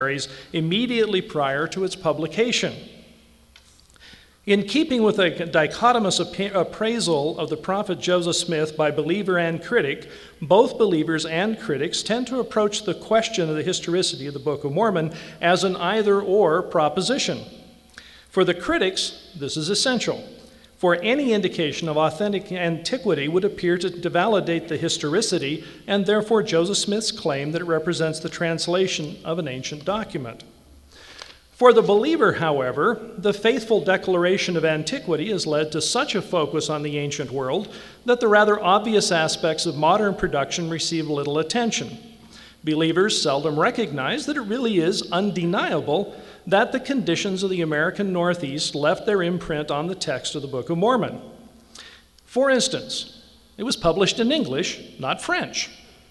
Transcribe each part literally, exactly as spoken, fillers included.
immediately prior to its publication. In keeping with a dichotomous appraisal of the prophet Joseph Smith by believer and critic, both believers and critics tend to approach the question of the historicity of the Book of Mormon as an either-or proposition. For the critics, this is essential, for any indication of authentic antiquity would appear to, to validate the historicity and therefore Joseph Smith's claim that it represents the translation of an ancient document. For the believer, however, the faithful declaration of antiquity has led to such a focus on the ancient world that the rather obvious aspects of modern production receive little attention. Believers seldom recognize that it really is undeniable that the conditions of the American Northeast left their imprint on the text of the Book of Mormon. For instance, it was published in English, not French.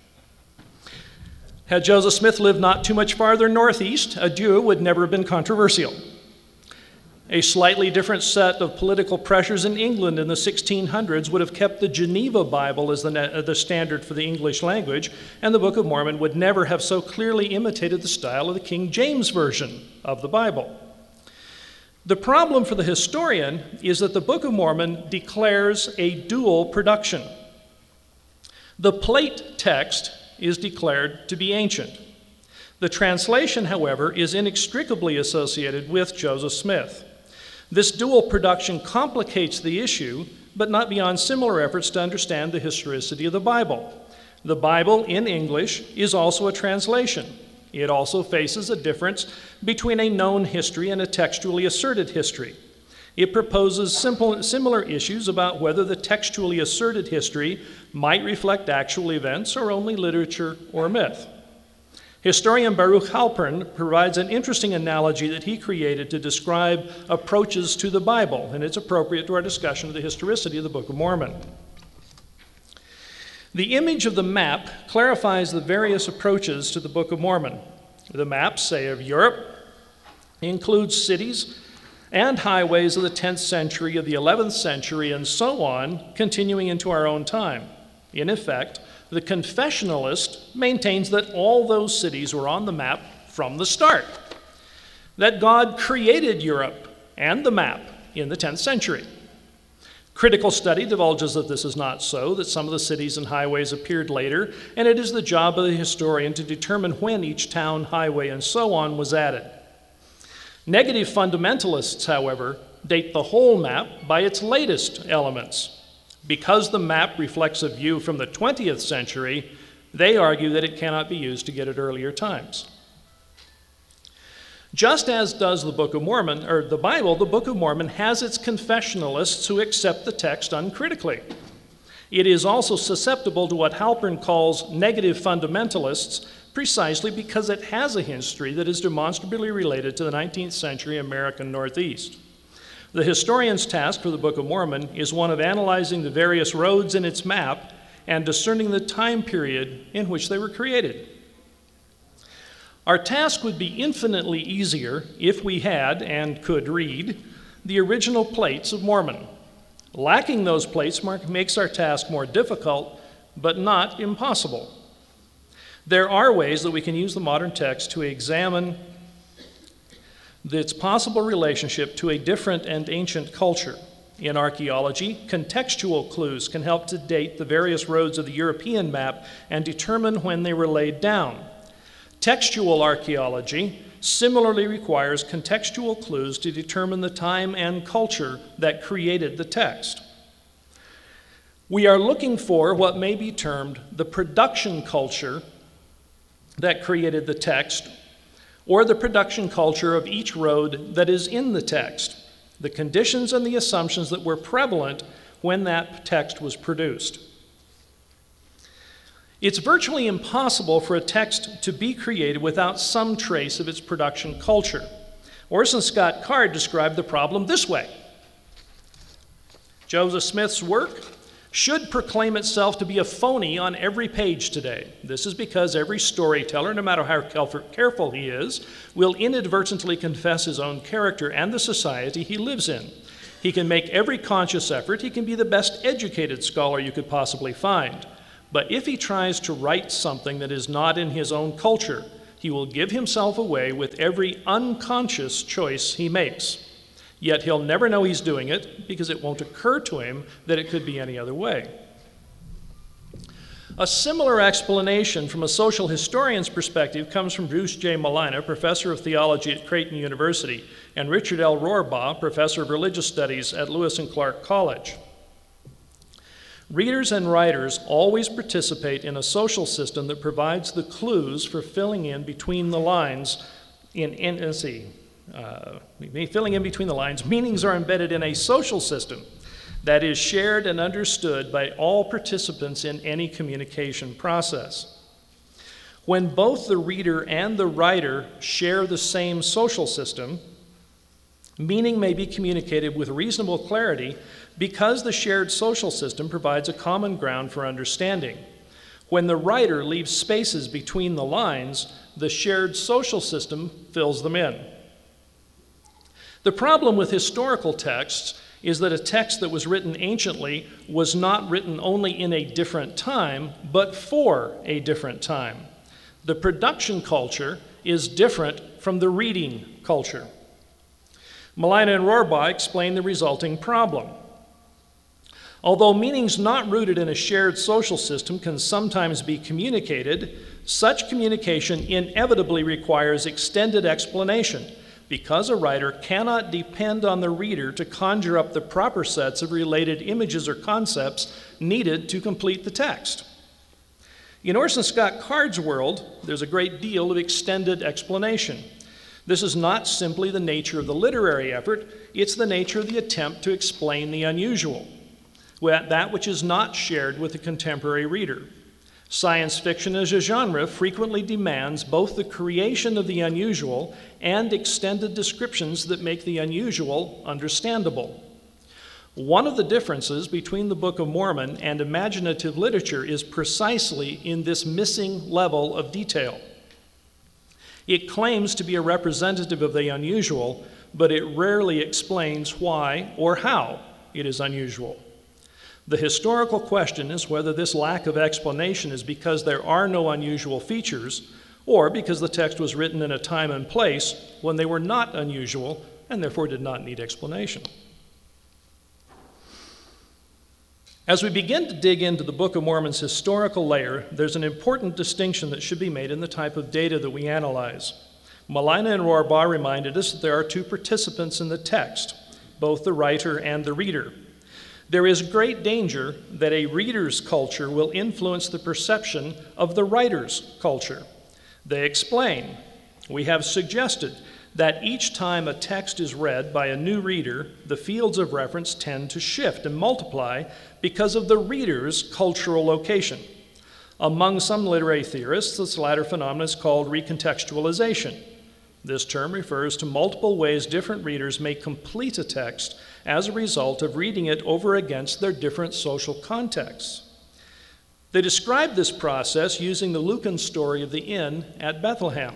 Had Joseph Smith lived not too much farther northeast, adieu would never have been controversial. A slightly different set of political pressures in England in the sixteen hundreds would have kept the Geneva Bible as the, the standard for the English language, and the Book of Mormon would never have so clearly imitated the style of the King James Version of the Bible. The problem for the historian is that the Book of Mormon declares a dual production. The plate text is declared to be ancient. The translation, however, is inextricably associated with Joseph Smith. This dual production complicates the issue, but not beyond similar efforts to understand the historicity of the Bible. The Bible in English is also a translation. It also faces a difference between a known history and a textually asserted history. It proposes simple, similar issues about whether the textually asserted history might reflect actual events or only literature or myth. Historian Baruch Halpern provides an interesting analogy that he created to describe approaches to the Bible, and it's appropriate to our discussion of the historicity of the Book of Mormon. The image of the map clarifies the various approaches to the Book of Mormon. The maps, say, of Europe includes cities and highways of the tenth century, of the eleventh century, and so on, continuing into our own time. In effect, the confessionalist maintains that all those cities were on the map from the start, that God created Europe and the map in the tenth century. Critical study divulges that this is not so, that some of the cities and highways appeared later, and it is the job of the historian to determine when each town, highway, and so on was added. Negative fundamentalists, however, date the whole map by its latest elements. Because the map reflects a view from the twentieth century, they argue that it cannot be used to get at earlier times. Just as does the Book of Mormon, or the Bible, the Book of Mormon has its confessionalists who accept the text uncritically. It is also susceptible to what Halpern calls negative fundamentalists, precisely because it has a history that is demonstrably related to the nineteenth century American Northeast. The historian's task for the Book of Mormon is one of analyzing the various roads in its map and discerning the time period in which they were created. Our task would be infinitely easier if we had and could read the original plates of Mormon. Lacking those plates makes our task more difficult, but not impossible. There are ways that we can use the modern text to examine its possible relationship to a different and ancient culture. In archaeology, contextual clues can help to date the various roads of the European map and determine when they were laid down. Textual archaeology similarly requires contextual clues to determine the time and culture that created the text. We are looking for what may be termed the production culture that created the text, or the production culture of each road that is in the text, the conditions and the assumptions that were prevalent when that text was produced. It's virtually impossible for a text to be created without some trace of its production culture. Orson Scott Card described the problem this way: Joseph Smith's work should proclaim itself to be a phony on every page today. This is because every storyteller, no matter how careful he is, will inadvertently confess his own character and the society he lives in. He can make every conscious effort. He can be the best educated scholar you could possibly find. But if he tries to write something that is not in his own culture, He will give himself away with every unconscious choice he makes. Yet he'll never know he's doing it because it won't occur to him that it could be any other way. A similar explanation from a social historian's perspective comes from Bruce J. Malina, professor of theology at Creighton University, and Richard L. Rohrbaugh, professor of religious studies at Lewis and Clark College. Readers and writers always participate in a social system that provides the clues for filling in between the lines in, in let's see, uh, filling in between the lines. Meanings are embedded in a social system that is shared and understood by all participants in any communication process. When both the reader and the writer share the same social system, meaning may be communicated with reasonable clarity because the shared social system provides a common ground for understanding. When the writer leaves spaces between the lines, the shared social system fills them in. The problem with historical texts is that a text that was written anciently was not written only in a different time, but for a different time. The production culture is different from the reading culture. Malina and Rohrbaugh explain the resulting problem. Although meanings not rooted in a shared social system can sometimes be communicated, such communication inevitably requires extended explanation, because a writer cannot depend on the reader to conjure up the proper sets of related images or concepts needed to complete the text. In Orson Scott Card's world, there's a great deal of extended explanation. This is not simply the nature of the literary effort, it's the nature of the attempt to explain the unusual, that which is not shared with the contemporary reader. Science fiction as a genre frequently demands both the creation of the unusual and extended descriptions that make the unusual understandable. One of the differences between the Book of Mormon and imaginative literature is precisely in this missing level of detail. It claims to be a representative of the unusual, but it rarely explains why or how it is unusual. The historical question is whether this lack of explanation is because there are no unusual features, or because the text was written in a time and place when they were not unusual and therefore did not need explanation. As we begin to dig into the Book of Mormon's historical layer, there's an important distinction that should be made in the type of data that we analyze. Malina and Rohrbaugh reminded us that there are two participants in the text, both the writer and the reader. There is great danger that a reader's culture will influence the perception of the writer's culture. They explain, we have suggested that each time a text is read by a new reader, the fields of reference tend to shift and multiply because of the reader's cultural location. Among some literary theorists, this latter phenomenon is called recontextualization. This term refers to multiple ways different readers may complete a text as a result of reading it over against their different social contexts. They describe this process using the Lucan story of the inn at Bethlehem.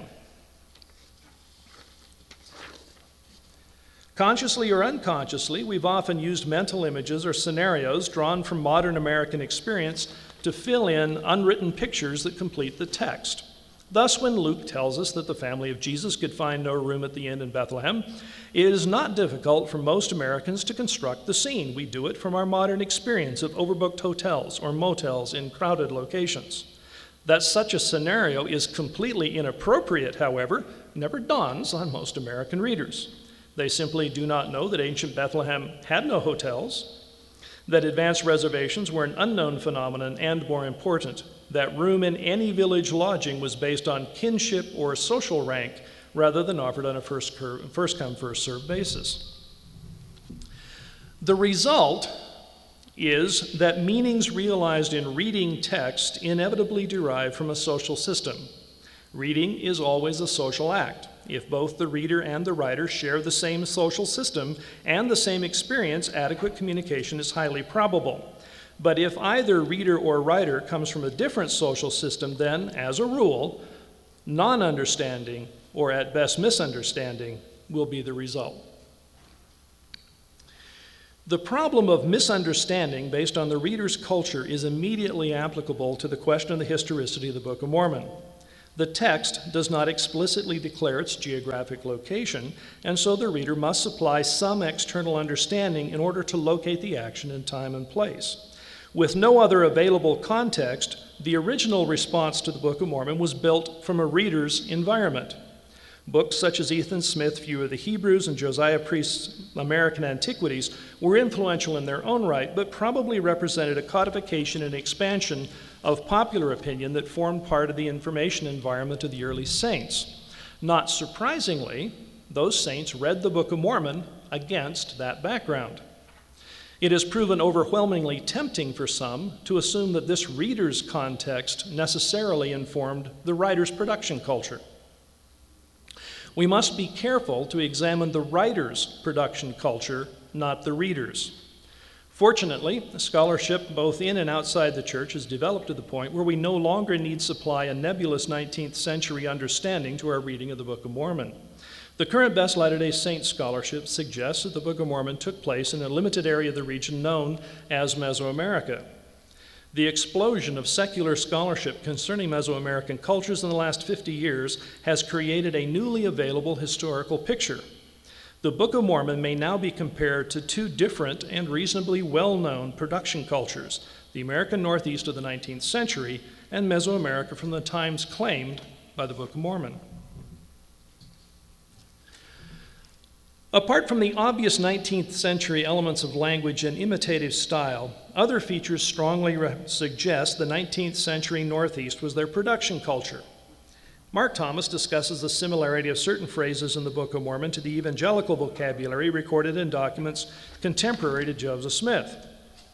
Consciously or unconsciously, we've often used mental images or scenarios drawn from modern American experience to fill in unwritten pictures that complete the text. Thus, when Luke tells us that the family of Jesus could find no room at the inn in Bethlehem, it is not difficult for most Americans to construct the scene. We do it from our modern experience of overbooked hotels or motels in crowded locations. That such a scenario is completely inappropriate, however, never dawns on most American readers. They simply do not know that ancient Bethlehem had no hotels, that advanced reservations were an unknown phenomenon, and more important, that room in any village lodging was based on kinship or social rank rather than offered on a first, cur- first come, first served basis. The result is that meanings realized in reading text inevitably derive from a social system. Reading is always a social act. If both the reader and the writer share the same social system and the same experience, adequate communication is highly probable. But if either reader or writer comes from a different social system, then, as a rule, non-understanding, or at best misunderstanding, will be the result. The problem of misunderstanding based on the reader's culture is immediately applicable to the question of the historicity of the Book of Mormon. The text does not explicitly declare its geographic location, and so the reader must supply some external understanding in order to locate the action in time and place. With no other available context, the original response to the Book of Mormon was built from a reader's environment. Books such as Ethan Smith's View of the Hebrews and Josiah Priest's American Antiquities were influential in their own right, but probably represented a codification and expansion of popular opinion that formed part of the information environment of the early saints. Not surprisingly, those saints read the Book of Mormon against that background. It has proven overwhelmingly tempting for some to assume that this reader's context necessarily informed the writer's production culture. We must be careful to examine the writer's production culture, not the reader's. Fortunately, scholarship both in and outside the church has developed to the point where we no longer need supply a nebulous nineteenth century understanding to our reading of the Book of Mormon. The current Best Latter-day Saints scholarship suggests that the Book of Mormon took place in a limited area of the region known as Mesoamerica. The explosion of secular scholarship concerning Mesoamerican cultures in the last fifty years has created a newly available historical picture. The Book of Mormon may now be compared to two different and reasonably well-known production cultures, the American Northeast of the nineteenth century and Mesoamerica from the times claimed by the Book of Mormon. Apart from the obvious nineteenth century elements of language and imitative style, other features strongly re- suggest the nineteenth century Northeast was their production culture. Mark Thomas discusses the similarity of certain phrases in the Book of Mormon to the evangelical vocabulary recorded in documents contemporary to Joseph Smith.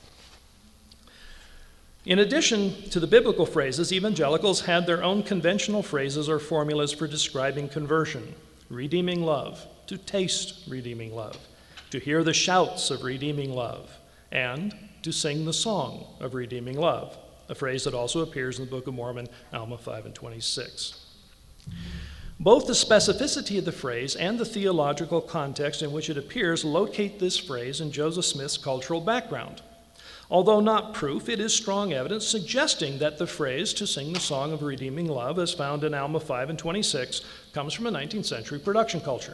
In addition to the biblical phrases, evangelicals had their own conventional phrases or formulas for describing conversion: redeeming love, to taste redeeming love, to hear the shouts of redeeming love, and to sing the song of redeeming love, a phrase that also appears in the Book of Mormon, Alma five and twenty-six. Both the specificity of the phrase and the theological context in which it appears locate this phrase in Joseph Smith's cultural background. Although not proof, it is strong evidence suggesting that the phrase to sing the song of redeeming love, as found in Alma five and twenty-six, comes from a nineteenth century production culture.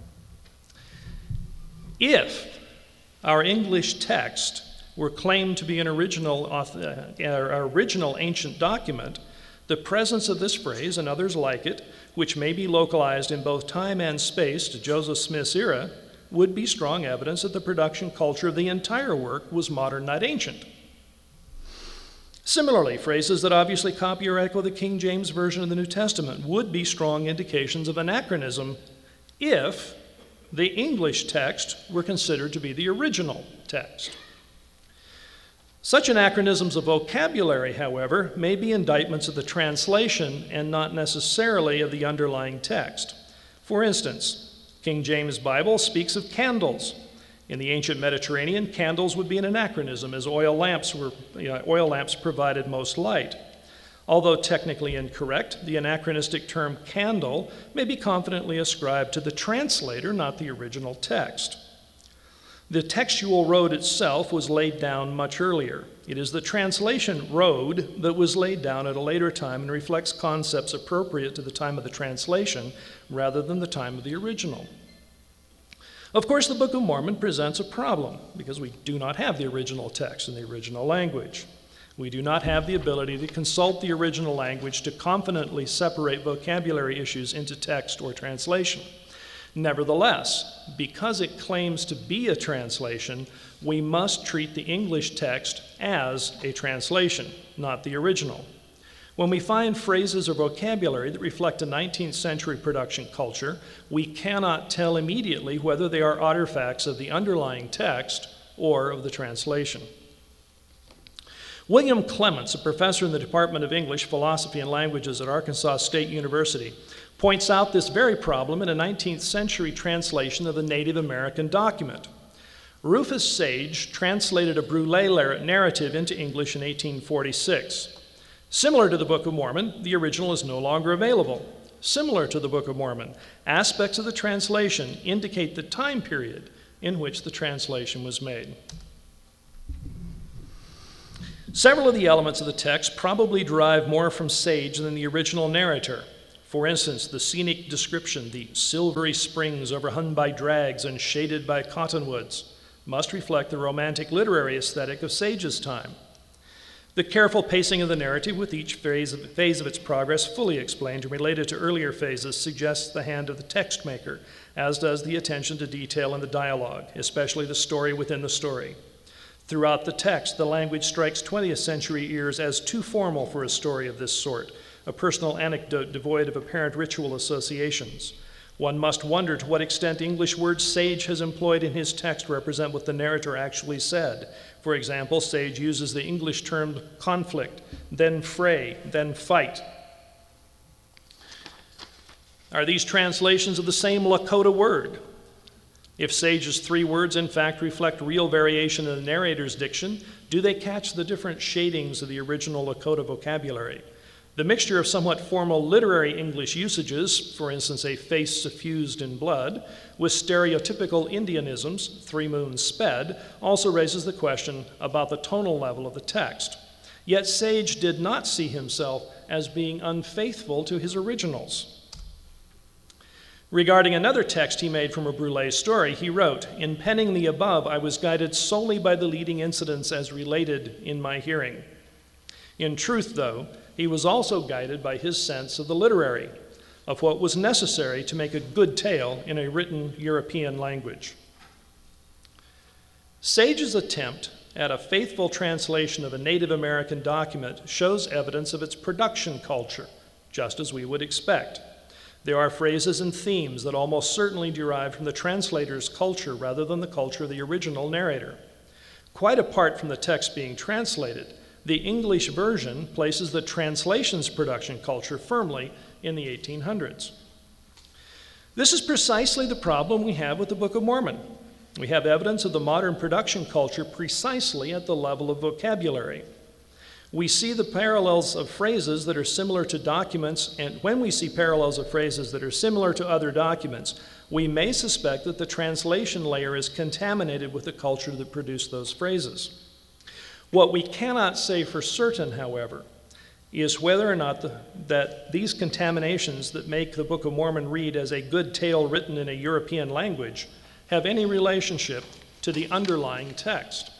If our English text were claimed to be an original, uh, original ancient document, the presence of this phrase and others like it, which may be localized in both time and space to Joseph Smith's era, would be strong evidence that the production culture of the entire work was modern, not ancient. Similarly, phrases that obviously copy or echo the King James Version of the New Testament would be strong indications of anachronism if the English text were considered to be the original text. Such anachronisms of vocabulary, however, may be indictments of the translation and not necessarily of the underlying text. For instance, King James Bible speaks of candles. In the ancient Mediterranean, candles would be an anachronism, as oil lamps were you know, oil lamps provided most light. Although technically incorrect, the anachronistic term candle may be confidently ascribed to the translator, not the original text. The textual road itself was laid down much earlier. It is the translation road that was laid down at a later time and reflects concepts appropriate to the time of the translation rather than the time of the original. Of course, the Book of Mormon presents a problem because we do not have the original text in the original language. We do not have the ability to consult the original language to confidently separate vocabulary issues into text or translation. Nevertheless, because it claims to be a translation, we must treat the English text as a translation, not the original. When we find phrases or vocabulary that reflect a nineteenth century production culture, we cannot tell immediately whether they are artifacts of the underlying text or of the translation. William Clements, a professor in the Department of English, Philosophy, and Languages at Arkansas State University, points out this very problem in a nineteenth century translation of the Native American document. Rufus Sage translated a Brule narrative into English in eighteen forty-six. Similar to the Book of Mormon, the original is no longer available. Similar to the Book of Mormon, aspects of the translation indicate the time period in which the translation was made. Several of the elements of the text probably derive more from Sage than the original narrator. For instance, the scenic description, the silvery springs overhung by drags and shaded by cottonwoods, must reflect the romantic literary aesthetic of Sage's time. The careful pacing of the narrative with each phase of, phase of its progress fully explained and related to earlier phases suggests the hand of the text maker, as does the attention to detail in the dialogue, especially the story within the story. Throughout the text, the language strikes twentieth century ears as too formal for a story of this sort, a personal anecdote devoid of apparent ritual associations. One must wonder to what extent English words Sage has employed in his text represent what the narrator actually said. For example, Sage uses the English term conflict, then fray, then fight. Are these translations of the same Lakota word? If Sage's three words in fact reflect real variation in the narrator's diction, do they catch the different shadings of the original Lakota vocabulary? The mixture of somewhat formal literary English usages, for instance, a face suffused in blood, with stereotypical Indianisms, three moons sped, also raises the question about the tonal level of the text. Yet Sage did not see himself as being unfaithful to his originals. Regarding another text he made from a Brûlé story, he wrote, "In penning the above, I was guided solely by the leading incidents as related in my hearing." In truth, though, he was also guided by his sense of the literary, of what was necessary to make a good tale in a written European language. Sage's attempt at a faithful translation of a Native American document shows evidence of its production culture, just as we would expect. There are phrases and themes that almost certainly derive from the translator's culture rather than the culture of the original narrator. Quite apart from the text being translated, the English version places the translation's production culture firmly in the eighteen hundreds. This is precisely the problem we have with the Book of Mormon. We have evidence of the modern production culture precisely at the level of vocabulary. We see the parallels of phrases that are similar to documents, and when we see parallels of phrases that are similar to other documents, we may suspect that the translation layer is contaminated with the culture that produced those phrases. What we cannot say for certain, however, is whether or not the, that these contaminations that make the Book of Mormon read as a good tale written in a European language have any relationship to the underlying text.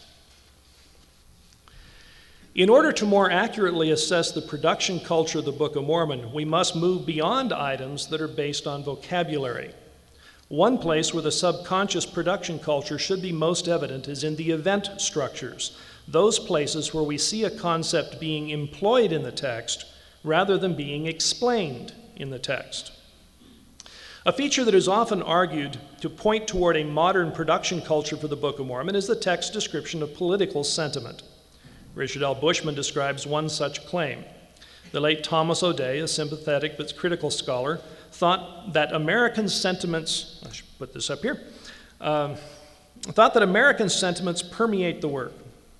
In order to more accurately assess the production culture of the Book of Mormon, we must move beyond items that are based on vocabulary. One place where the subconscious production culture should be most evident is in the event structures, those places where we see a concept being employed in the text rather than being explained in the text. A feature that is often argued to point toward a modern production culture for the Book of Mormon is the text's description of political sentiment. Richard L. Bushman describes one such claim. The late Thomas O'Day, a sympathetic but critical scholar, thought that American sentiments, I should put this up here, um, thought that American sentiments permeate the work.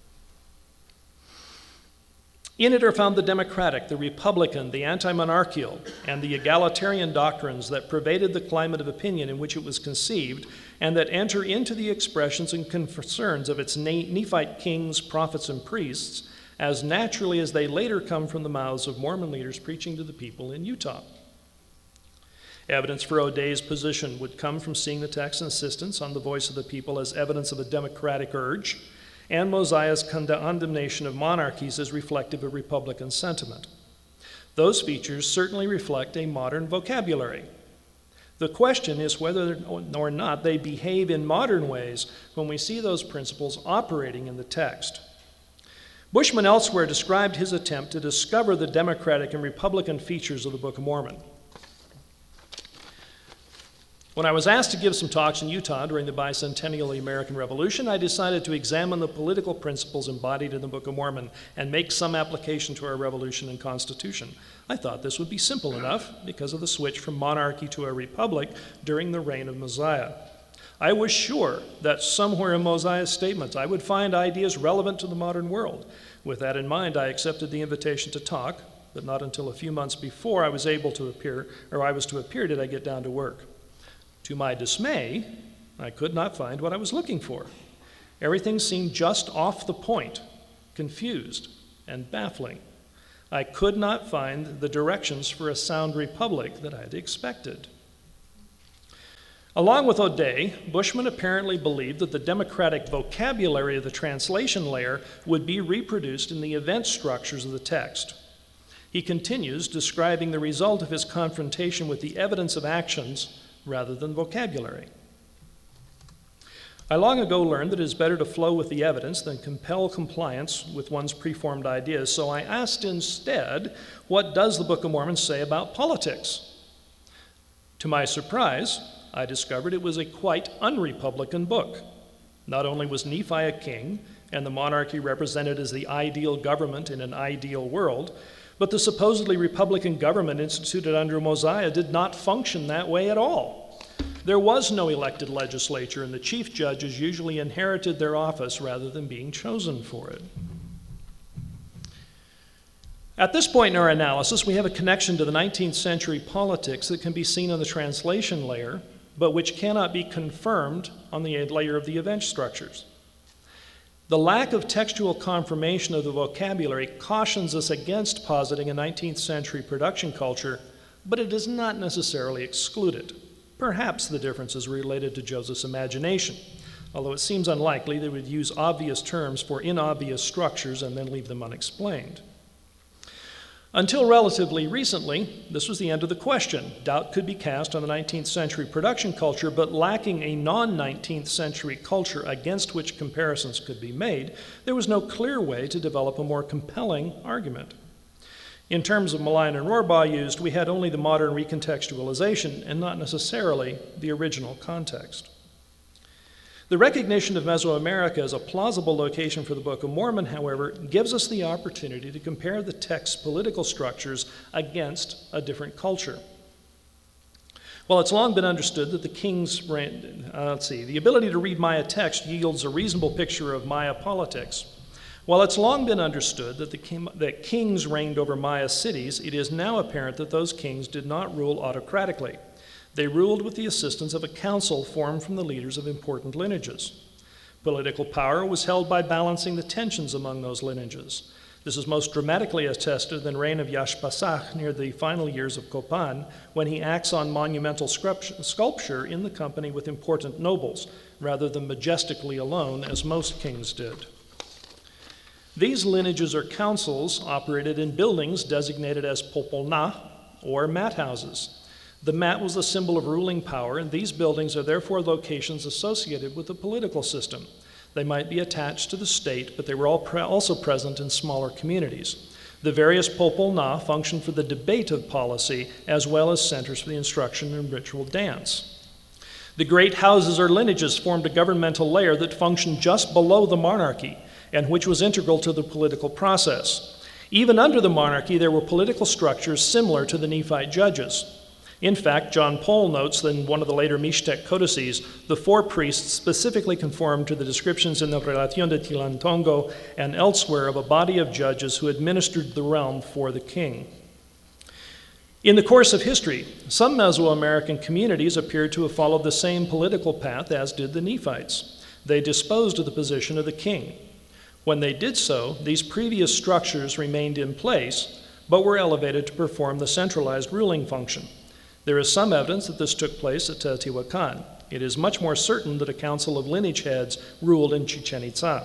In it are found the democratic, the republican, the anti-monarchical, and the egalitarian doctrines that pervaded the climate of opinion in which it was conceived, and that enter into the expressions and concerns of its Nephite kings, prophets, and priests, as naturally as they later come from the mouths of Mormon leaders preaching to the people in Utah. Evidence for O'Day's position would come from seeing the text's insistence on the voice of the people as evidence of a democratic urge, and Mosiah's condemnation of monarchies as reflective of Republican sentiment. Those features certainly reflect a modern vocabulary. The question is whether or not they behave in modern ways when we see those principles operating in the text. Bushman elsewhere described his attempt to discover the democratic and republican features of the Book of Mormon. When I was asked to give some talks in Utah during the bicentennial of the American Revolution, I decided to examine the political principles embodied in the Book of Mormon and make some application to our revolution and constitution. I thought this would be simple enough because of the switch from monarchy to a republic during the reign of Mosiah. I was sure that somewhere in Mosiah's statements I would find ideas relevant to the modern world. With that in mind, I accepted the invitation to talk, but not until a few months before I was able to appear, or I was to appear, did I get down to work. To my dismay, I could not find what I was looking for. Everything seemed just off the point, confused, and baffling. I could not find the directions for a sound republic that I had expected. Along with O'Day, Bushman apparently believed that the democratic vocabulary of the translation layer would be reproduced in the event structures of the text. He continues, describing the result of his confrontation with the evidence of actions rather than vocabulary. I long ago learned that it is better to flow with the evidence than compel compliance with one's preformed ideas, so I asked instead, what does the Book of Mormon say about politics? To my surprise, I discovered it was a quite unrepublican book. Not only was Nephi a king, and the monarchy represented as the ideal government in an ideal world, but the supposedly republican government instituted under Mosiah did not function that way at all. There was no elected legislature, and the chief judges usually inherited their office rather than being chosen for it. At this point in our analysis, we have a connection to the nineteenth century politics that can be seen on the translation layer, but which cannot be confirmed on the layer of the event structures. The lack of textual confirmation of the vocabulary cautions us against positing a nineteenth century production culture, but it does not necessarily exclude it. Perhaps the difference is related to Joseph's imagination, although it seems unlikely they would use obvious terms for inobvious structures and then leave them unexplained. Until relatively recently, this was the end of the question. Doubt could be cast on the nineteenth century production culture, but lacking a non-nineteenth century culture against which comparisons could be made, there was no clear way to develop a more compelling argument. In terms of Malayan and Rorbaugh used, we had only the modern recontextualization and not necessarily the original context. The recognition of Mesoamerica as a plausible location for the Book of Mormon, however, gives us the opportunity to compare the text's political structures against a different culture. Well, it's long been understood that the king's reign, uh, let's see, the ability to read Maya text yields a reasonable picture of Maya politics. While it's long been understood that, the king, that kings reigned over Maya cities, it is now apparent that those kings did not rule autocratically. They ruled with the assistance of a council formed from the leaders of important lineages. Political power was held by balancing the tensions among those lineages. This is most dramatically attested in the reign of Yashpasach near the final years of Copan, when he acts on monumental sculpture in the company with important nobles, rather than majestically alone as most kings did. These lineages or councils operated in buildings designated as popolna, or mat houses. The mat was the symbol of ruling power, and these buildings are therefore locations associated with the political system. They might be attached to the state, but they were all pre- also present in smaller communities. The various popolna functioned for the debate of policy, as well as centers for the instruction in ritual dance. The great houses or lineages formed a governmental layer that functioned just below the monarchy, and which was integral to the political process. Even under the monarchy, there were political structures similar to the Nephite judges. In fact, John Pohl notes that in one of the later Mixtec codices, the four priests specifically conformed to the descriptions in the Relación de Tilantongo and elsewhere of a body of judges who administered the realm for the king. In the course of history, some Mesoamerican communities appeared to have followed the same political path as did the Nephites. They disposed of the position of the king. When they did so, these previous structures remained in place, but were elevated to perform the centralized ruling function. There is some evidence that this took place at Teotihuacan. It is much more certain that a council of lineage heads ruled in Chichen Itza.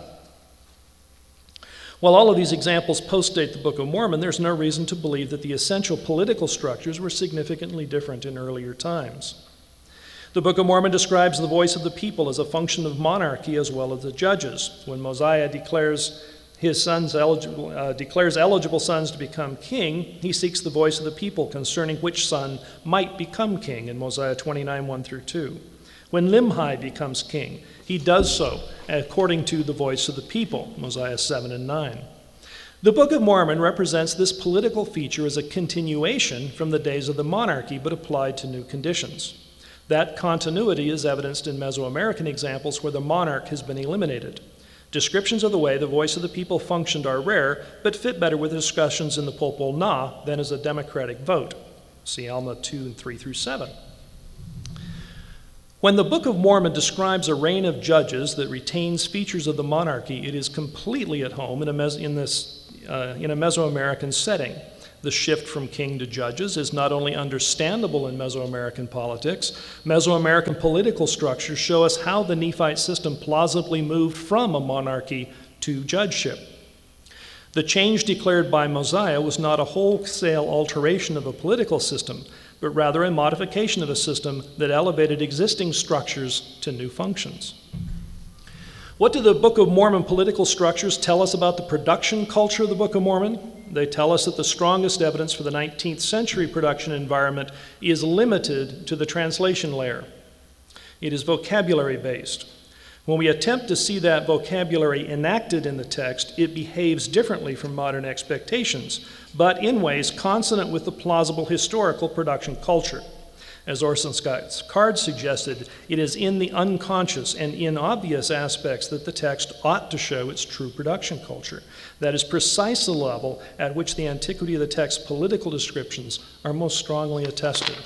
While all of these examples postdate the Book of Mormon, there's no reason to believe that the essential political structures were significantly different in earlier times. The Book of Mormon describes the voice of the people as a function of monarchy as well as the judges. When Mosiah declares his sons eligible, uh, declares eligible sons to become king, he seeks the voice of the people concerning which son might become king in Mosiah twenty-nine, one through two. When Limhi becomes king, he does so according to the voice of the people, Mosiah seven and nine. The Book of Mormon represents this political feature as a continuation from the days of the monarchy, but applied to new conditions. That continuity is evidenced in Mesoamerican examples where the monarch has been eliminated. Descriptions of the way the voice of the people functioned are rare, but fit better with discussions in the Popol Na than as a democratic vote. See Alma two and three through seven. When the Book of Mormon describes a reign of judges that retains features of the monarchy, it is completely at home in, a mes- in this uh, in a Mesoamerican setting. The shift from king to judges is not only understandable in Mesoamerican politics, Mesoamerican political structures show us how the Nephite system plausibly moved from a monarchy to judgeship. The change declared by Mosiah was not a wholesale alteration of a political system, but rather a modification of a system that elevated existing structures to new functions. What do the Book of Mormon political structures tell us about the production culture of the Book of Mormon? They tell us that the strongest evidence for the nineteenth century production environment is limited to the translation layer. It is vocabulary based. When we attempt to see that vocabulary enacted in the text, it behaves differently from modern expectations, but in ways consonant with the plausible historical production culture. As Orson Scott Card suggested, it is in the unconscious and inobvious aspects that the text ought to show its true production culture. That is precisely the level at which the antiquity of the text's political descriptions are most strongly attested.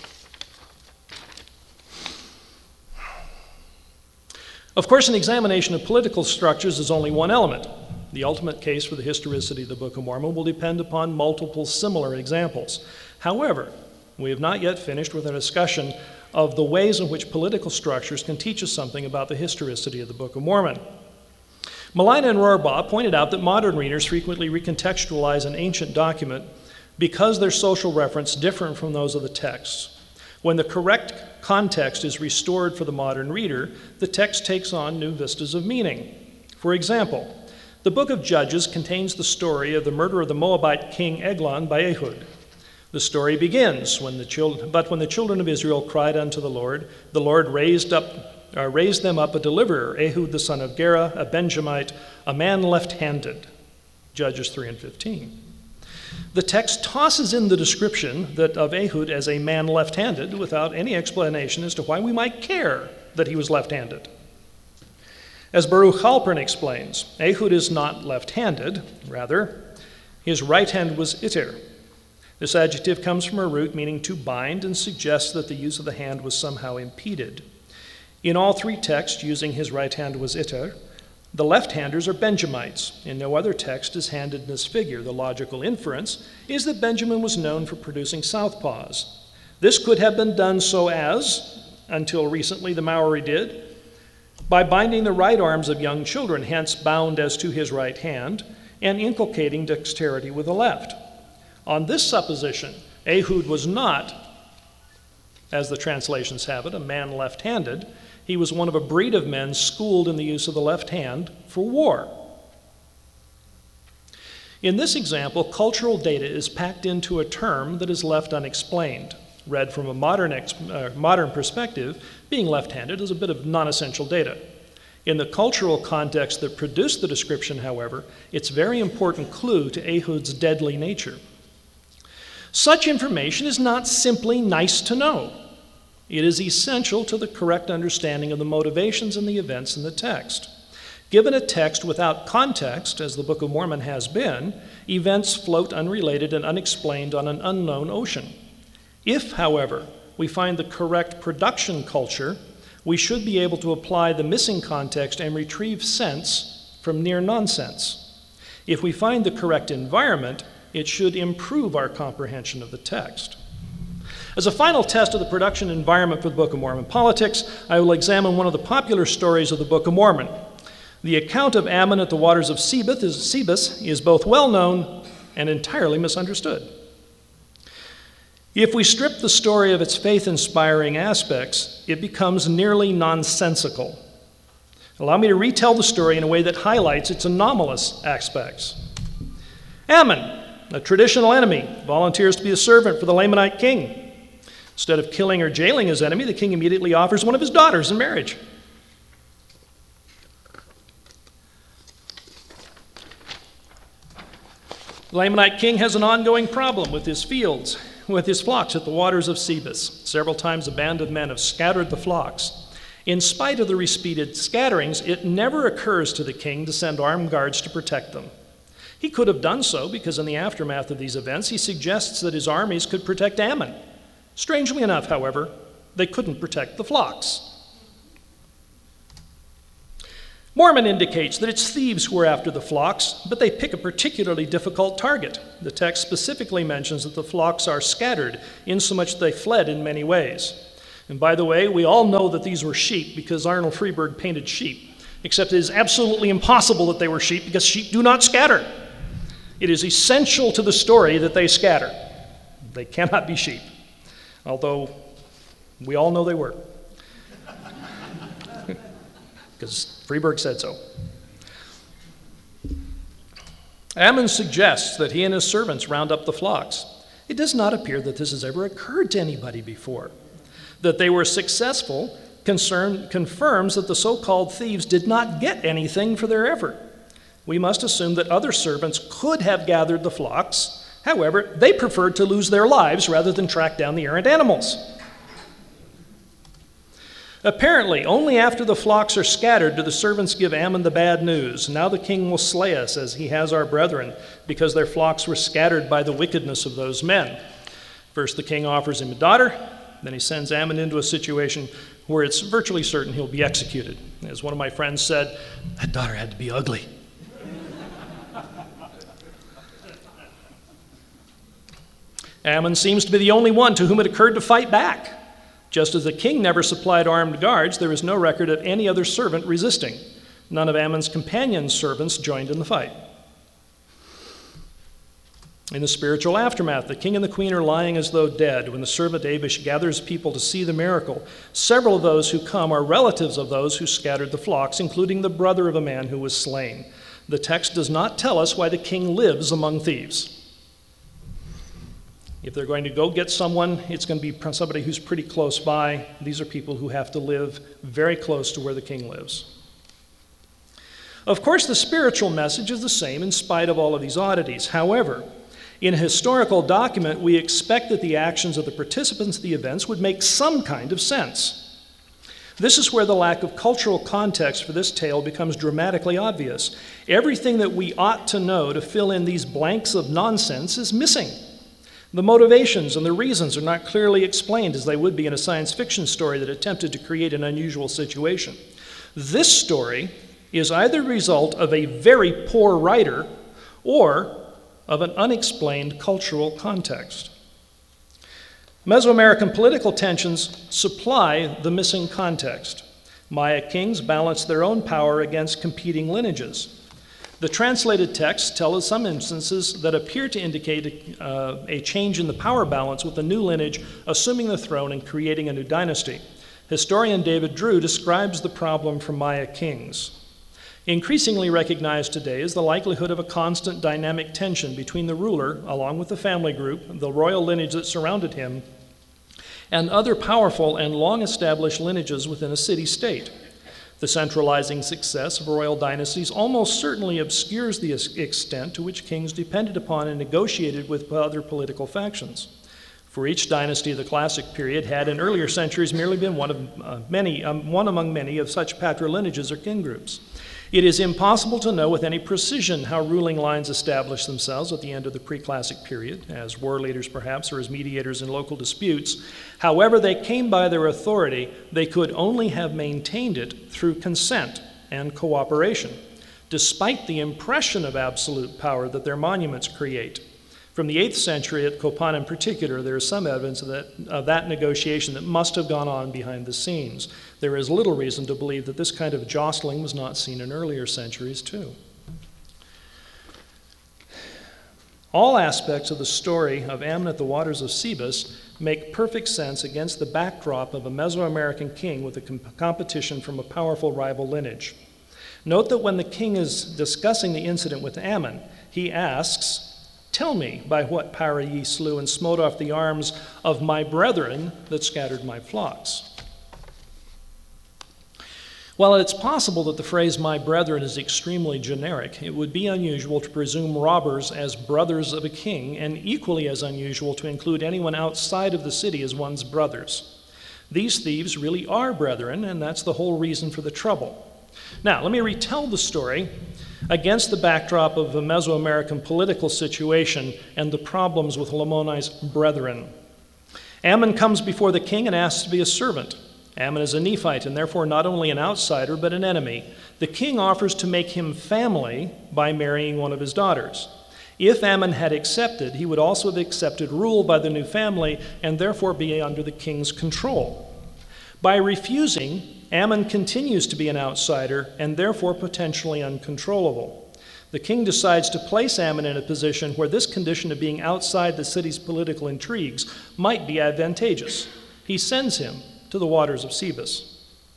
Of course, an examination of political structures is only one element. The ultimate case for the historicity of the Book of Mormon will depend upon multiple similar examples. However, we have not yet finished with a discussion of the ways in which political structures can teach us something about the historicity of the Book of Mormon. Malina and Rohrbaugh pointed out that modern readers frequently recontextualize an ancient document because their social reference differ from those of the texts. When the correct context is restored for the modern reader, the text takes on new vistas of meaning. For example, the book of Judges contains the story of the murder of the Moabite king Eglon by Ehud. The story begins, when the children, but when the children of Israel cried unto the Lord, the Lord raised up, uh, raised them up a deliverer, Ehud the son of Gera, a Benjamite, a man left-handed. Judges three and fifteen. The text tosses in the description that of Ehud as a man left-handed without any explanation as to why we might care that he was left-handed. As Baruch Halpern explains, Ehud is not left-handed, rather, his right hand was iter. This adjective comes from a root meaning to bind and suggests that the use of the hand was somehow impeded. In all three texts using his right hand was iter, the left-handers are Benjamites. In no other text is handedness figure. The logical inference is that Benjamin was known for producing southpaws. This could have been done so as, until recently the Maori did, by binding the right arms of young children, hence bound as to his right hand, and inculcating dexterity with the left. On this supposition, Ehud was not, as the translations have it, a man left-handed. He was one of a breed of men schooled in the use of the left hand for war. In this example, cultural data is packed into a term that is left unexplained. Read from a modern, uh, modern perspective, being left-handed is a bit of non-essential data. In the cultural context that produced the description, however, it's a very important clue to Ehud's deadly nature. Such information is not simply nice to know. It is essential to the correct understanding of the motivations and the events in the text. Given a text without context, as the Book of Mormon has been, events float unrelated and unexplained on an unknown ocean. If, however, we find the correct production culture, we should be able to apply the missing context and retrieve sense from near nonsense. If we find the correct environment, it should improve our comprehension of the text. As a final test of the production environment for the Book of Mormon politics, I will examine one of the popular stories of the Book of Mormon. The account of Ammon at the waters of Sebus is, Sebus is both well known and entirely misunderstood. If we strip the story of its faith-inspiring aspects, it becomes nearly nonsensical. Allow me to retell the story in a way that highlights its anomalous aspects. Ammon, a traditional enemy, volunteers to be a servant for the Lamanite king. Instead of killing or jailing his enemy, the king immediately offers one of his daughters in marriage. The Lamanite king has an ongoing problem with his fields, with his flocks at the waters of Sebus. Several times a band of men have scattered the flocks. In spite of the repeated scatterings, it never occurs to the king to send armed guards to protect them. He could have done so because in the aftermath of these events, he suggests that his armies could protect Ammon. Strangely enough, however, they couldn't protect the flocks. Mormon indicates that it's thieves who are after the flocks, but they pick a particularly difficult target. The text specifically mentions that the flocks are scattered, insomuch they fled in many ways. And by the way, we all know that these were sheep because Arnold Freeberg painted sheep, except it is absolutely impossible that they were sheep because sheep do not scatter. It is essential to the story that they scatter. They cannot be sheep, although we all know they were, because Freeberg said so. Ammon suggests that he and his servants round up the flocks. It does not appear that this has ever occurred to anybody before. That they were successful concern, confirms that the so-called thieves did not get anything for their effort. We must assume that other servants could have gathered the flocks. However, they preferred to lose their lives rather than track down the errant animals. Apparently, only after the flocks are scattered do the servants give Ammon the bad news. Now the king will slay us as he has our brethren, because their flocks were scattered by the wickedness of those men. First, the king offers him a daughter. Then he sends Ammon into a situation where it's virtually certain he'll be executed. As one of my friends said, that daughter had to be ugly. Ammon seems to be the only one to whom it occurred to fight back. Just as the king never supplied armed guards, there is no record of any other servant resisting. None of Ammon's companion servants joined in the fight. In the spiritual aftermath, the king and the queen are lying as though dead. When the servant Abish gathers people to see the miracle, several of those who come are relatives of those who scattered the flocks, including the brother of a man who was slain. The text does not tell us why the king lives among thieves. If they're going to go get someone, it's going to be somebody who's pretty close by. These are people who have to live very close to where the king lives. Of course, the spiritual message is the same in spite of all of these oddities. However, in a historical document, we expect that the actions of the participants of the events would make some kind of sense. This is where the lack of cultural context for this tale becomes dramatically obvious. Everything that we ought to know to fill in these blanks of nonsense is missing. The motivations and the reasons are not clearly explained as they would be in a science fiction story that attempted to create an unusual situation. This story is either the result of a very poor writer or of an unexplained cultural context. Mesoamerican political tensions supply the missing context. Maya kings balanced their own power against competing lineages. The translated texts tell of some instances that appear to indicate uh, a change in the power balance, with a new lineage assuming the throne and creating a new dynasty. Historian David Drew describes the problem for Maya kings. Increasingly recognized today is the likelihood of a constant dynamic tension between the ruler, along with the family group, the royal lineage that surrounded him, and other powerful and long-established lineages within a city-state. The centralizing success of royal dynasties almost certainly obscures the extent to which kings depended upon and negotiated with other political factions. For each dynasty of the classic period had in earlier centuries merely been one of uh, many, um, one among many of such patrilineages or king groups. It is impossible to know with any precision how ruling lines established themselves at the end of the pre-classic period, as war leaders perhaps, or as mediators in local disputes. However they came by their authority, they could only have maintained it through consent and cooperation, despite the impression of absolute power that their monuments create. From the eighth century at Copan in particular, there is some evidence of that, of that negotiation that must have gone on behind the scenes. There is little reason to believe that this kind of jostling was not seen in earlier centuries too. All aspects of the story of Ammon at the waters of Sebus make perfect sense against the backdrop of a Mesoamerican king with a comp- competition from a powerful rival lineage. Note that when the king is discussing the incident with Ammon, he asks, "Tell me by what power ye slew and smote off the arms of my brethren that scattered my flocks." While it's possible that the phrase "my brethren" is extremely generic, it would be unusual to presume robbers as brothers of a king, and equally as unusual to include anyone outside of the city as one's brothers. These thieves really are brethren, and that's the whole reason for the trouble. Now, let me retell the story against the backdrop of the Mesoamerican political situation and the problems with Lamoni's brethren. Ammon comes before the king and asks to be a servant. Ammon is a Nephite and therefore not only an outsider but an enemy. The king offers to make him family by marrying one of his daughters. If Ammon had accepted, he would also have accepted rule by the new family and therefore be under the king's control. By refusing, Ammon continues to be an outsider and therefore potentially uncontrollable. The king decides to place Ammon in a position where this condition of being outside the city's political intrigues might be advantageous. He sends him to the waters of Sebus.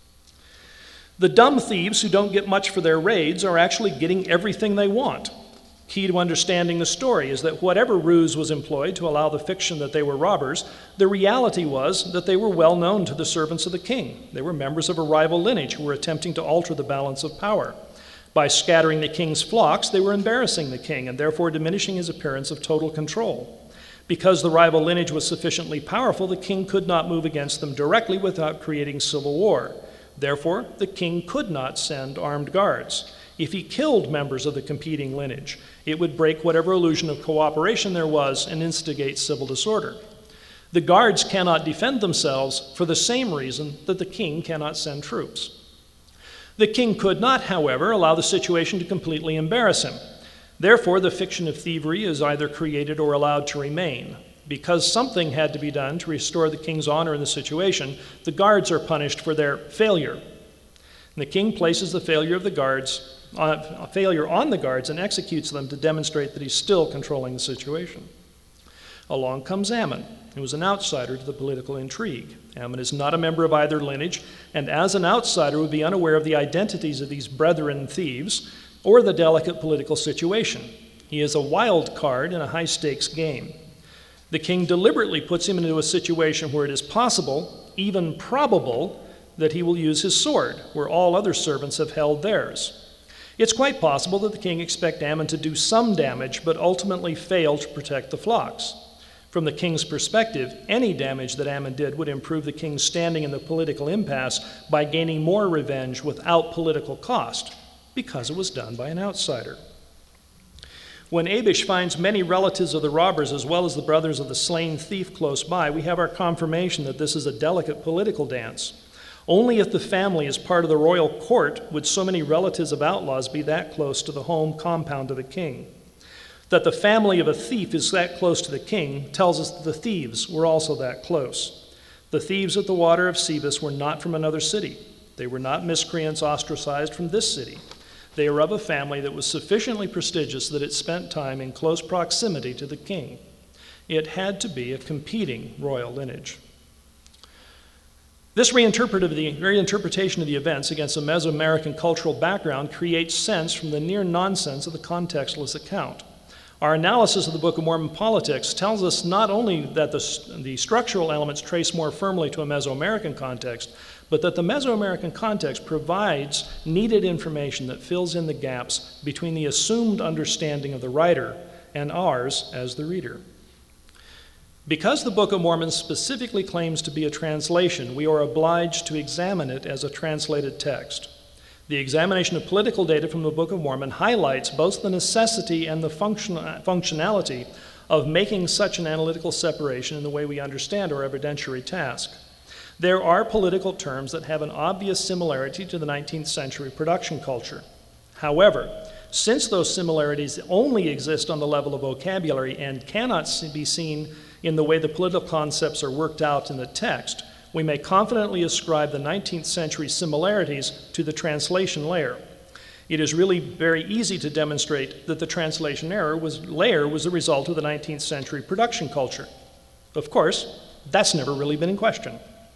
The dumb thieves who don't get much for their raids are actually getting everything they want. Key to understanding the story is that whatever ruse was employed to allow the fiction that they were robbers, the reality was that they were well known to the servants of the king. They were members of a rival lineage who were attempting to alter the balance of power. By scattering the king's flocks, they were embarrassing the king and therefore diminishing his appearance of total control. Because the rival lineage was sufficiently powerful, the king could not move against them directly without creating civil war. Therefore, the king could not send armed guards. If he killed members of the competing lineage, it would break whatever illusion of cooperation there was and instigate civil disorder. The guards cannot defend themselves for the same reason that the king cannot send troops. The king could not, however, allow the situation to completely embarrass him. Therefore, the fiction of thievery is either created or allowed to remain. Because something had to be done to restore the king's honor in the situation, the guards are punished for their failure. And the king places the failure of the guards Uh, failure on the guards and executes them to demonstrate that he's still controlling the situation. Along comes Ammon, who is an outsider to the political intrigue. Ammon is not a member of either lineage, and as an outsider would be unaware of the identities of these brethren thieves or the delicate political situation. He is a wild card in a high-stakes game. The king deliberately puts him into a situation where it is possible, even probable, that he will use his sword, where all other servants have held theirs. It's quite possible that the king expects Ammon to do some damage, but ultimately fail to protect the flocks. From the king's perspective, any damage that Ammon did would improve the king's standing in the political impasse by gaining more revenge without political cost, because it was done by an outsider. When Abish finds many relatives of the robbers as well as the brothers of the slain thief close by, we have our confirmation that this is a delicate political dance. Only if the family is part of the royal court would so many relatives of outlaws be that close to the home compound of the king. That the family of a thief is that close to the king tells us that the thieves were also that close. The thieves at the water of Sebus were not from another city. They were not miscreants ostracized from this city. They were of a family that was sufficiently prestigious that it spent time in close proximity to the king. It had to be a competing royal lineage. This reinterpretation of the events against a Mesoamerican cultural background creates sense from the near nonsense of the contextless account. Our analysis of the Book of Mormon politics tells us not only that the, the structural elements trace more firmly to a Mesoamerican context, but that the Mesoamerican context provides needed information that fills in the gaps between the assumed understanding of the writer and ours as the reader. Because the Book of Mormon specifically claims to be a translation, we are obliged to examine it as a translated text. The examination of political data from the Book of Mormon highlights both the necessity and the function, functionality of making such an analytical separation in the way we understand our evidentiary task. There are political terms that have an obvious similarity to the nineteenth century production culture. However, since those similarities only exist on the level of vocabulary and cannot be seen in the way the political concepts are worked out in the text, we may confidently ascribe the nineteenth century similarities to the translation layer. It is really very easy to demonstrate that the translation error was, layer was the result of the nineteenth century production culture. Of course, that's never really been in question.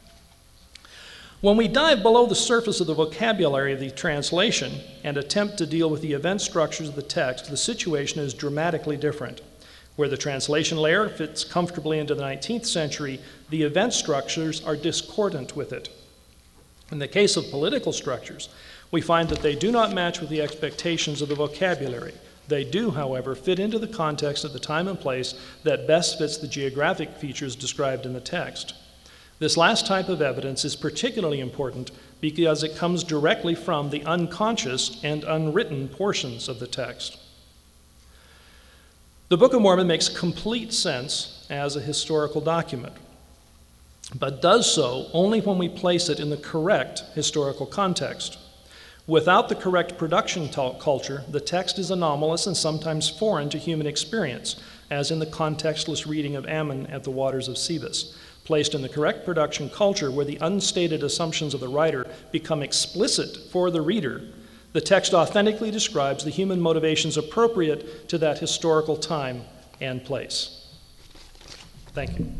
When we dive below the surface of the vocabulary of the translation and attempt to deal with the event structures of the text, the situation is dramatically different. Where the translation layer fits comfortably into the nineteenth century, the event structures are discordant with it. In the case of political structures, we find that they do not match with the expectations of the vocabulary. They do, however, fit into the context of the time and place that best fits the geographic features described in the text. This last type of evidence is particularly important because it comes directly from the unconscious and unwritten portions of the text. The Book of Mormon makes complete sense as a historical document. but does so only when we place it in the correct historical context. Without the correct production t- culture, the text is anomalous and sometimes foreign to human experience, as in the contextless reading of Ammon at the waters of Sebus. Placed in the correct production culture, where the unstated assumptions of the writer become explicit for the reader, the text authentically describes the human motivations appropriate to that historical time and place. Thank you.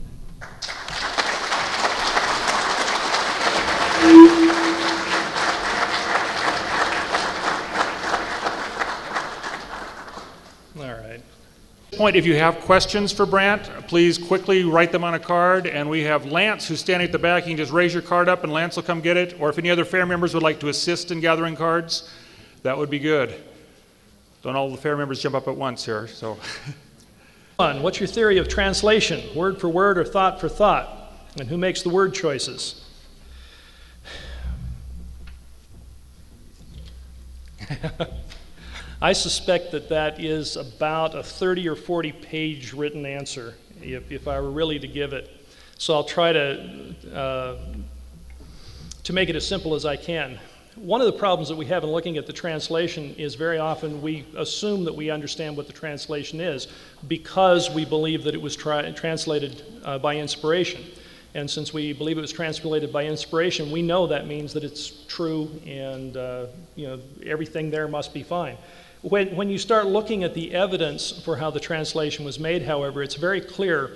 All right. Point, if you have questions for Brant, please quickly write them on a card, and we have Lance who's standing at the back. You can just raise your card up and Lance will come get it, or if any other fair members would like to assist in gathering cards, that would be good. Don't all the fair members jump up at once here. So, what's your theory of translation, word for word or thought for thought, and who makes the word choices? I suspect that that is about a thirty or forty page written answer, if, if I were really to give it. So I'll try to, uh, to make it as simple as I can. One of the problems that we have in looking at the translation is very often we assume that we understand what the translation is because we believe that it was tra- translated uh, by inspiration. And since we believe it was translated by inspiration, we know that means that it's true and uh, you know, everything there must be fine. When, when you start looking at the evidence for how the translation was made, however, it's very clear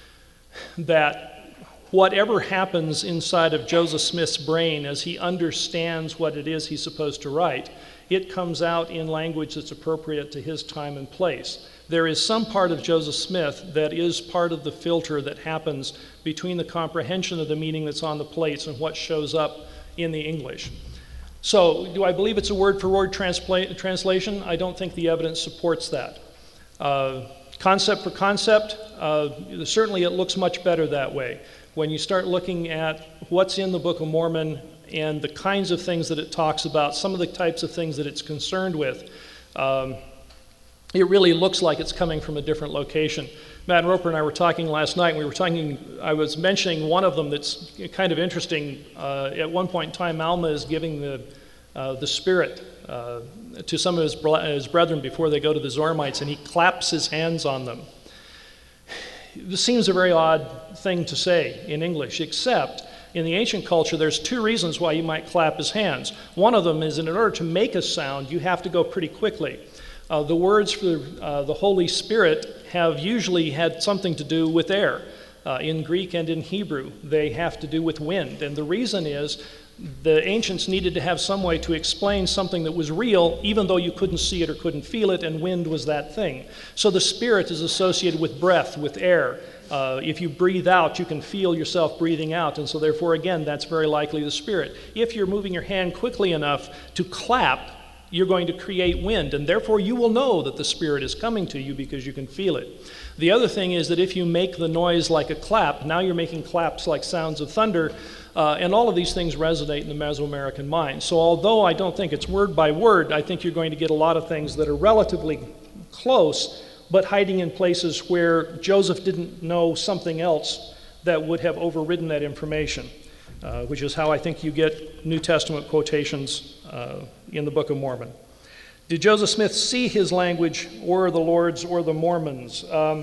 that whatever happens inside of Joseph Smith's brain as he understands what it is he's supposed to write, it comes out in language that's appropriate to his time and place. There is some part of Joseph Smith that is part of the filter that happens between the comprehension of the meaning that's on the plates and what shows up in the English. So, do I believe it's a word-for-word transla- translation? I don't think the evidence supports that. Uh, concept for concept, uh, certainly it looks much better that way. When you start looking at what's in the Book of Mormon and the kinds of things that it talks about, some of the types of things that it's concerned with, um, it really looks like it's coming from a different location. Matt Roper and I were talking last night, and we were talking, I was mentioning one of them that's kind of interesting. Uh, at one point in time, Alma is giving the, uh, the Spirit uh, to some of his, bro- his brethren before they go to the Zoramites, and he claps his hands on them. This seems a very odd thing to say in English, except in the ancient culture, there's two reasons why you might clap his hands. One of them is in order to make a sound, you have to go pretty quickly. Uh, the words for uh, the Holy Spirit have usually had something to do with air. Uh, in Greek and in Hebrew, they have to do with wind. And the reason is the ancients needed to have some way to explain something that was real, even though you couldn't see it or couldn't feel it, and wind was that thing. So the Spirit is associated with breath, with air. Uh, if you breathe out, you can feel yourself breathing out, and so therefore, again, that's very likely the Spirit. If you're moving your hand quickly enough to clap, you're going to create wind, and therefore you will know that the Spirit is coming to you because you can feel it. The other thing is that if you make the noise like a clap, now you're making claps like sounds of thunder, uh, and all of these things resonate in the Mesoamerican mind. So although I don't think it's word by word, I think you're going to get a lot of things that are relatively close, but hiding in places where Joseph didn't know something else that would have overridden that information, uh, which is how I think you get New Testament quotations uh, in the Book of Mormon. Did Joseph Smith see his language or the Lord's or the Mormons? Um,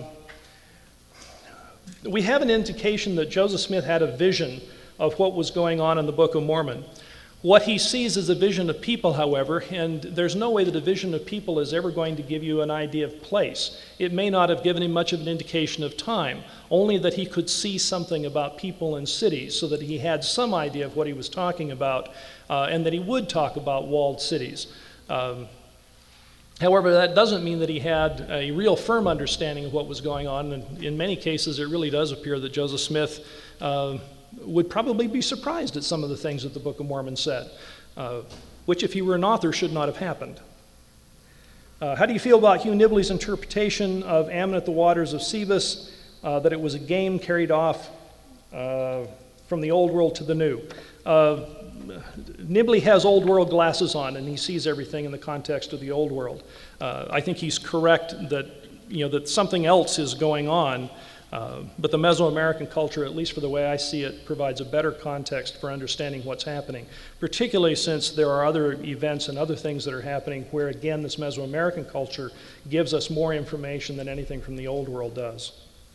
we have an indication that Joseph Smith had a vision of what was going on in the Book of Mormon. What he sees is a vision of people, however, and there's no way that a vision of people is ever going to give you an idea of place. It may not have given him much of an indication of time, only that he could see something about people and cities, so that he had some idea of what he was talking about, uh, and that he would talk about walled cities. Um, however, that doesn't mean that he had a real firm understanding of what was going on, and in many cases it really does appear that Joseph Smith uh, would probably be surprised at some of the things that the Book of Mormon said, uh, which if he were an author should not have happened. Uh, how do you feel about Hugh Nibley's interpretation of Ammon at the waters of Sebus, uh, that it was a game carried off uh, from the old world to the new? Uh, Nibley has old world glasses on, and he sees everything in the context of the old world. Uh, I think he's correct that, you know, that something else is going on Uh, but the Mesoamerican culture, at least for the way I see it, provides a better context for understanding what's happening, particularly since there are other events and other things that are happening where, again, this Mesoamerican culture gives us more information than anything from the Old World does.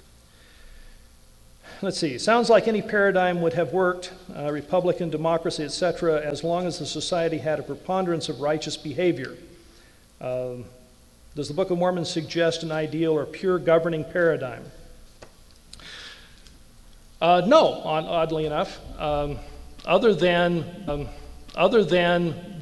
Let's see, sounds like any paradigm would have worked, uh, Republican, democracy, et cetera, as long as the society had a preponderance of righteous behavior. Um, does the Book of Mormon suggest an ideal or pure governing paradigm? Uh, no, oddly enough, um, other than um, other than